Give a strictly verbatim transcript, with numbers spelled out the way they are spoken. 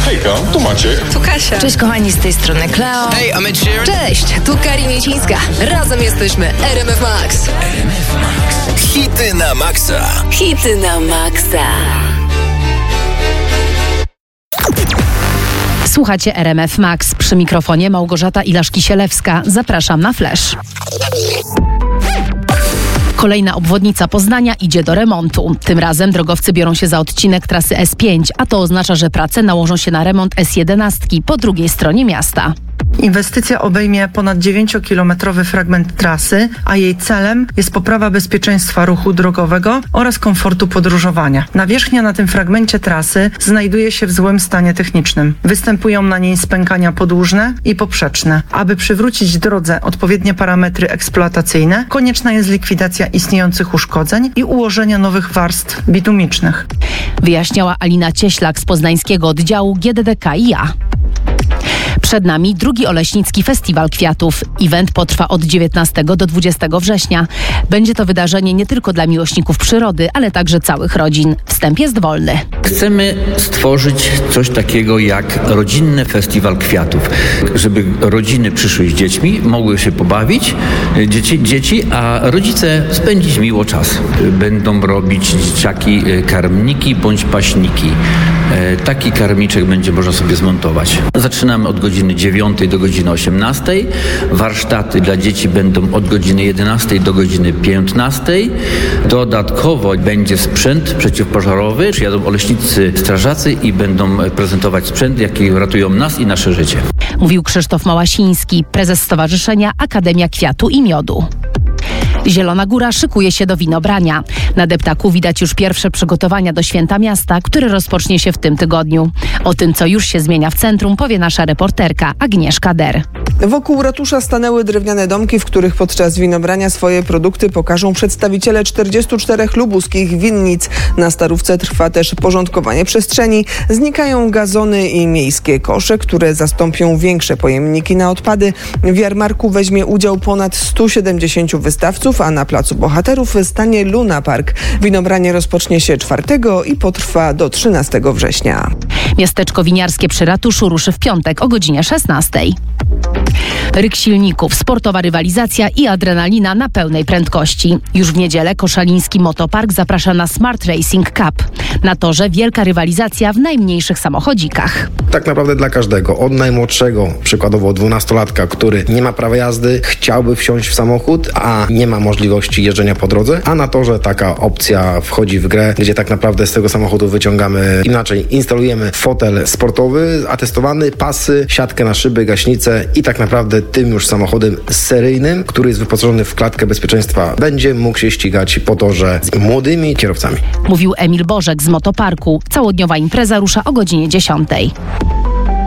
Hejka, tu Maciek. Tu Kasia. Cześć kochani, z tej strony Kleo. Hey, I'm Ed Sheeran. Cześć, tu Karin Jecińska. Razem jesteśmy R M F Max. R M F Max. Hity na maksa. Hity na maksa. Słuchacie R M F Max. Przy mikrofonie Małgorzata Ilaszki-Sielewska. Zapraszam na Flash. Kolejna obwodnica Poznania idzie do remontu. Tym razem drogowcy biorą się za odcinek trasy S pięć, a to oznacza, że prace nałożą się na remont S jedenaście po drugiej stronie miasta. Inwestycja obejmie ponad dziewięciokilometrowy fragment trasy, a jej celem jest poprawa bezpieczeństwa ruchu drogowego oraz komfortu podróżowania. Nawierzchnia na tym fragmencie trasy znajduje się w złym stanie technicznym. Występują na niej spękania podłużne i poprzeczne. Aby przywrócić drodze odpowiednie parametry eksploatacyjne, konieczna jest likwidacja istniejących uszkodzeń i ułożenia nowych warstw bitumicznych. Wyjaśniała Alina Cieślak z poznańskiego oddziału G D D K i A. Przed nami drugi Oleśnicki Festiwal Kwiatów. Event potrwa od dziewiętnastego do dwudziestego września. Będzie to wydarzenie nie tylko dla miłośników przyrody, ale także całych rodzin. Wstęp jest wolny. Chcemy stworzyć coś takiego jak rodzinny festiwal kwiatów, żeby rodziny przyszły z dziećmi, mogły się pobawić, dzieci, dzieci, a rodzice spędzić miło czas. Będą robić dzieciaki karmniki bądź paśniki. Taki karmniczek będzie można sobie zmontować. Zaczynamy od godziny dziewiątej do godziny osiemnastej. Warsztaty dla dzieci będą od godziny jedenastej do godziny piętnastej. Dodatkowo będzie sprzęt przeciwpożarowy. Przyjadą oleśnicy strażacy i będą prezentować sprzęt, jaki ratują nas i nasze życie. Mówił Krzysztof Małasiński, prezes Stowarzyszenia Akademia Kwiatu i Miodu. Zielona Góra szykuje się do winobrania. Na deptaku widać już pierwsze przygotowania do Święta Miasta, które rozpocznie się w tym tygodniu. O tym, co już się zmienia w centrum, powie nasza reporterka Agnieszka Der. Wokół ratusza stanęły drewniane domki, w których podczas winobrania swoje produkty pokażą przedstawiciele czterdziestu czterech lubuskich winnic. Na Starówce trwa też porządkowanie przestrzeni. Znikają gazony i miejskie kosze, które zastąpią większe pojemniki na odpady. W jarmarku weźmie udział ponad stu siedemdziesięciu wystawców, a na Placu Bohaterów stanie Luna Park. Winobranie rozpocznie się czwartego i potrwa do trzynastego września. Miasteczko winiarskie przy ratuszu ruszy w piątek o godzinie szesnastej. Ryk silników, sportowa rywalizacja i adrenalina na pełnej prędkości. Już w niedzielę Koszaliński Motopark zaprasza na Smart Racing Cup. Na torze wielka rywalizacja w najmniejszych samochodzikach. Tak naprawdę dla każdego, od najmłodszego, przykładowo dwunastolatka, który nie ma prawa jazdy, chciałby wsiąść w samochód, a nie ma możliwości jeżdżenia po drodze, a na torze taka opcja wchodzi w grę, gdzie tak naprawdę z tego samochodu wyciągamy, inaczej instalujemy fotel sportowy, atestowany, pasy, siatkę na szyby, gaśnicę i tak naprawdę tym już samochodem seryjnym, który jest wyposażony w klatkę bezpieczeństwa, będzie mógł się ścigać po torze z młodymi kierowcami. Mówił Emil Bożek z Motoparku. Całodniowa impreza rusza o godzinie dziesiątej.